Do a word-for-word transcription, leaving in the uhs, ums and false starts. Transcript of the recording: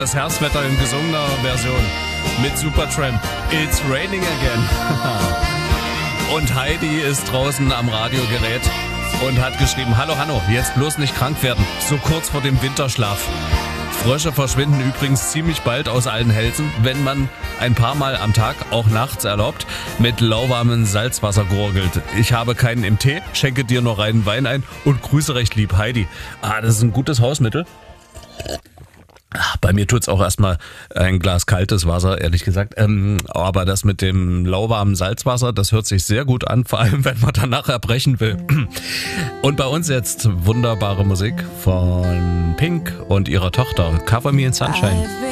Das Herbstwetter in gesungener Version mit Supertramp. It's raining again. Und Heidi ist draußen am Radiogerät und hat geschrieben, hallo Hanno, jetzt bloß nicht krank werden, so kurz vor dem Winterschlaf. Frösche verschwinden übrigens ziemlich bald aus allen Hälsen, wenn man ein paar Mal am Tag, auch nachts erlaubt, mit lauwarmem Salzwasser gurgelt. Ich habe keinen im Tee, schenke dir noch reinen Wein ein und grüße recht lieb Heidi. Ah, das ist ein gutes Hausmittel. Bei mir tut's auch erstmal ein Glas kaltes Wasser, ehrlich gesagt. Ähm, aber das mit dem lauwarmen Salzwasser, das hört sich sehr gut an, vor allem wenn man danach erbrechen will. Und bei uns jetzt wunderbare Musik von Pink und ihrer Tochter, Cover Me in Sunshine.